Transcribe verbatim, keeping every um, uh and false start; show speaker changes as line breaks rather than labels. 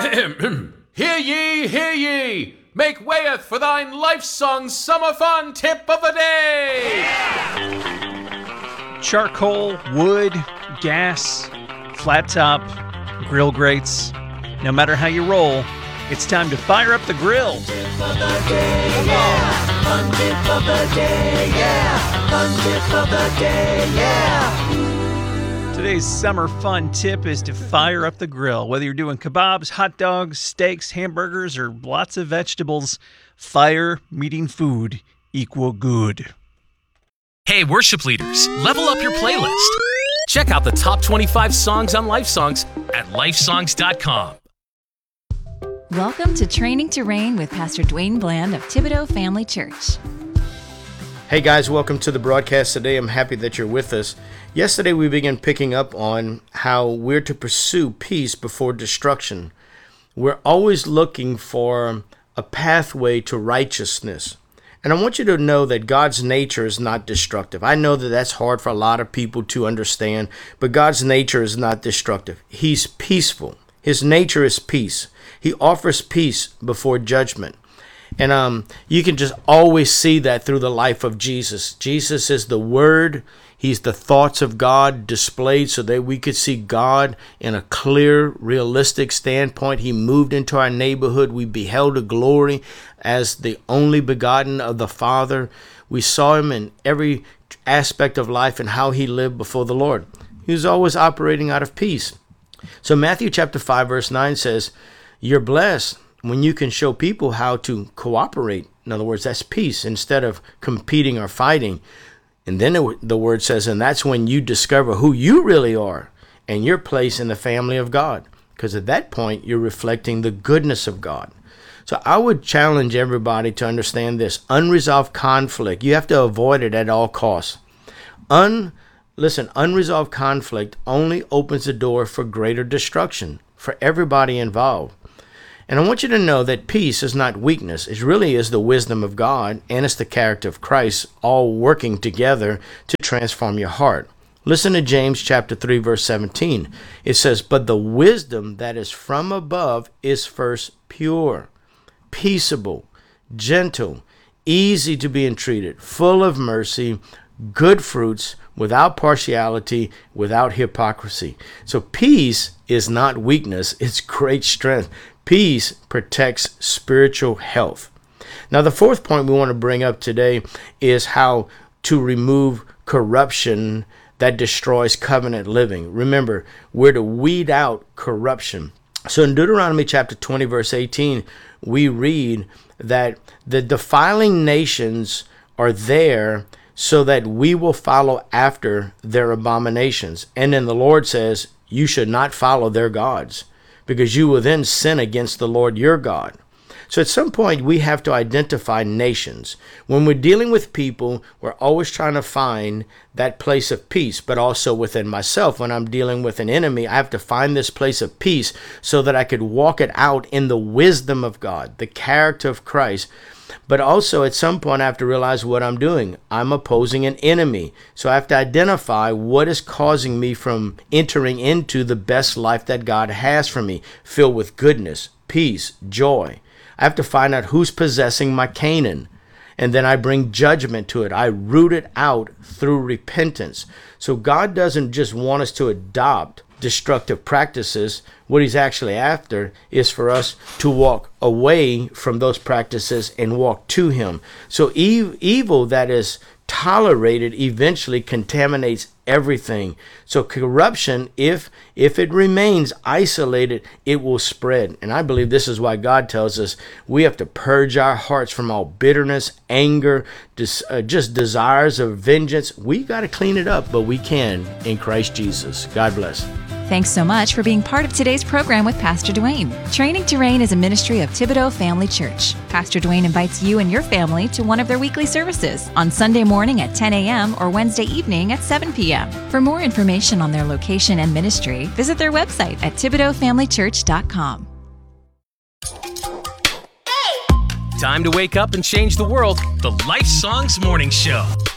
Hear ye, hear ye! Make wayeth for thine life song summer fun tip of the day!
Charcoal, wood, gas, flat top, grill grates. No matter how you roll, it's time to fire up the grill.
Tip of the day, yeah! Fun tip of the day, yeah! Fun tip of the day, yeah!
Today's summer fun tip is to fire up the grill. Whether you're doing kebabs, hot dogs, steaks, hamburgers, or lots of vegetables, fire meeting food equal good.
Hey, worship leaders, level up your playlist. Check out the top twenty-five songs on LifeSongs at lifesongs dot com.
Welcome to Training to Reign with Pastor Dwayne Bland of Thibodaux Family Church.
Hey guys, welcome to the broadcast today. I'm happy that you're with us. Yesterday we began picking up on how we're to pursue peace before destruction. We're always looking for a pathway to righteousness. And I want you to know that God's nature is not destructive. I know that that's hard for a lot of people to understand, but God's nature is not destructive. He's peaceful. His nature is peace. He offers peace before judgment. And um, you can just always see that through the life of Jesus. Jesus is the Word. He's the thoughts of God displayed so that we could see God in a clear, realistic standpoint. He moved into our neighborhood. We beheld a glory as the only begotten of the Father. We saw him in every aspect of life and how he lived before the Lord. He was always operating out of peace. So Matthew chapter five, verse nine says, you're blessed when you can show people how to cooperate. In other words, that's peace instead of competing or fighting. And then it, the word says, and that's when you discover who you really are and your place in the family of God. Because at that point, you're reflecting the goodness of God. So I would challenge everybody to understand this. Unresolved conflict, you have to avoid it at all costs. Un, listen, unresolved conflict only opens the door for greater destruction for everybody involved. And I want you to know that peace is not weakness. It really is the wisdom of God, and it's the character of Christ, all working together to transform your heart. Listen to James chapter three, verse seventeen. It says, but the wisdom that is from above is first pure, peaceable, gentle, easy to be entreated, full of mercy, good fruits, without partiality, without hypocrisy. So peace is not weakness, it's great strength. Peace protects spiritual health. Now, the fourth point we want to bring up today is how to remove corruption that destroys covenant living. Remember, we're to weed out corruption. So in Deuteronomy chapter twenty, verse eighteen, we read that the defiling nations are there so that we will follow after their abominations. And then the Lord says, you should not follow their gods, because you will then sin against the Lord your God. So at some point, we have to identify nations. When we're dealing with people, we're always trying to find that place of peace, but also within myself. When I'm dealing with an enemy, I have to find this place of peace so that I could walk it out in the wisdom of God, the character of Christ. But also at some point, I have to realize what I'm doing. I'm opposing an enemy. So I have to identify what is causing me from entering into the best life that God has for me, filled with goodness, peace, joy. I have to find out who's possessing my Canaan. And then I bring judgment to it. I root it out through repentance. So God doesn't just want us to adopt destructive practices. What he's actually after is for us to walk away from those practices and walk to him. So ev- evil that is tolerated eventually contaminates everything. So corruption, if if it remains isolated, it will spread. And I believe this is why God tells us we have to purge our hearts from all bitterness, anger, dis, uh, just desires of vengeance. We got to clean it up, but we can in Christ Jesus. God bless.
Thanks so much for being part of today's program with Pastor Dwayne. Training to Reign is a ministry of Thibodaux Family Church. Pastor Dwayne invites you and your family to one of their weekly services on Sunday morning at ten a.m. or Wednesday evening at seven p.m. For more information on their location and ministry, visit their website at thibodaux family church dot com.
Time to wake up and change the world. The Life Songs Morning Show.